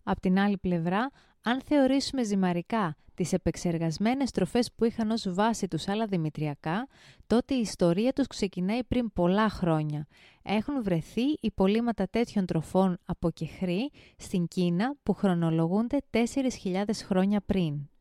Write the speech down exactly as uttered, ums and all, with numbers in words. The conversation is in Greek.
Απ' την άλλη πλευρά, αν θεωρήσουμε ζυμαρικά τις επεξεργασμένες τροφές που είχαν ως βάση τους άλλα δημητριακά, τότε η ιστορία τους ξεκινάει πριν πολλά χρόνια. Έχουν βρεθεί υπολείμματα τέτοιων τροφών από κεχρή στην Κίνα που χρονολογούνται τέσσερις χιλιάδες χρόνια πριν.